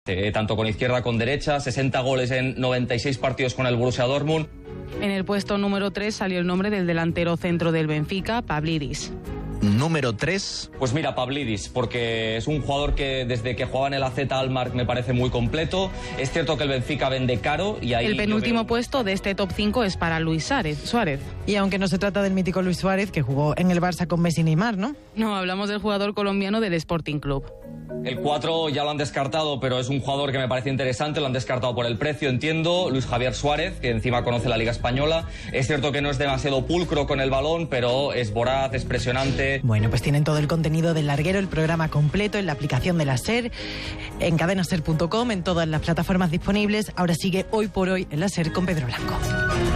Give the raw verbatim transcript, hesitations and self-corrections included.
Eh, tanto con izquierda como con derecha, sesenta goles en noventa y seis partidos con el Borussia Dortmund. En el puesto número tres salió el nombre del delantero centro del Benfica, Pavlidis. Número tres. Pues mira, Pavlidis, porque es un jugador que desde que jugaba en el A Z Alkmaar me parece muy completo. Es cierto que el Benfica vende caro y ahí... El penúltimo veo... puesto de este top cinco es para Luis Suárez. Suárez. Y aunque no se trata del mítico Luis Suárez, que jugó en el Barça con Messi y Neymar, ¿no? No, hablamos del jugador colombiano del Sporting Club. El cuatro ya lo han descartado, pero es un jugador que me parece interesante, lo han descartado por el precio, entiendo. Luis Javier Suárez, que encima conoce la Liga Española. Es cierto que no es demasiado pulcro con el balón, pero es voraz, es presionante. Bueno, pues tienen todo el contenido del larguero, el programa completo en la aplicación de la SER, en cadena ser punto com, en todas las plataformas disponibles. Ahora sigue Hoy por Hoy en la SER con Pedro Blanco.